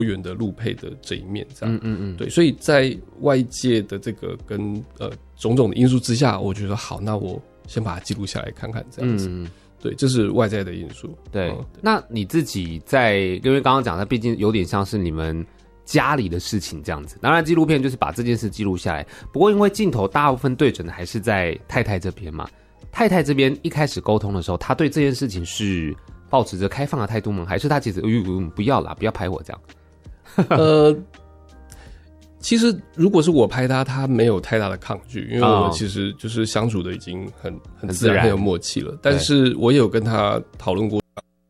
元的陆配的这一面，这样，对，所以在外界的这个跟种种的因素之下，我觉得好，那我先把它记录下来看看，这样子，对，这是外在的因素。 对，那你自己因为刚刚讲的，毕竟有点像是你们家里的事情这样子，当然纪录片就是把这件事记录下来，不过因为镜头大部分对准的还是在太太这边嘛，太太这边一开始沟通的时候，她对这件事情是抱持着开放的态度吗？还是她其实不要啦，不要拍我这样？ 其实如果是我拍他没有太大的抗拒，因为我其实就是相处的已经很自然很有默契了。但是我也有跟他讨论过，